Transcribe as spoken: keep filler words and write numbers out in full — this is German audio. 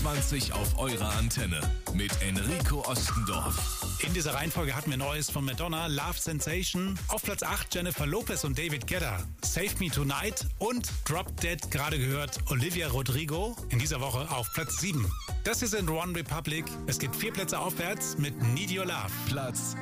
achtundzwanzig auf eurer Antenne mit Enrico Ostendorf. In dieser Reihenfolge hatten wir Neues von Madonna, Love Sensation. Auf Platz acht Jennifer Lopez und David Guetta, Save Me Tonight und Drop Dead, gerade gehört, Olivia Rodrigo. In dieser Woche auf Platz sieben. Das hier sind One Republic. Es geht vier Plätze aufwärts mit Need Your Love. Platz